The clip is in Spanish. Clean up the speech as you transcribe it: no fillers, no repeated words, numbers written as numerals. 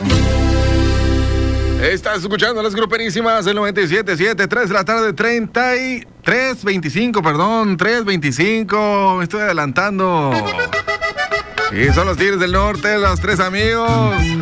Estás escuchando las gruperísimas del 97.7, 3 de la tarde, 3:25, me estoy adelantando. Y son los Tigres del Norte, los tres amigos.